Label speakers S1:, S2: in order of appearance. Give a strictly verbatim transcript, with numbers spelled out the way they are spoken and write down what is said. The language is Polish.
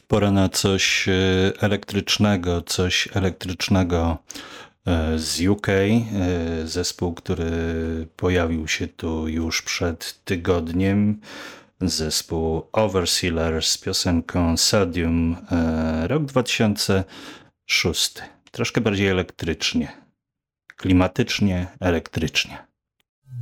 S1: Pora na coś e, elektrycznego, coś elektrycznego e, z U K. E, Zespół, który pojawił się tu już przed tygodniem. Zespół Overseer z piosenką Sodium, e, rok dwa tysiące szósty. Troszkę bardziej elektrycznie, klimatycznie, elektrycznie.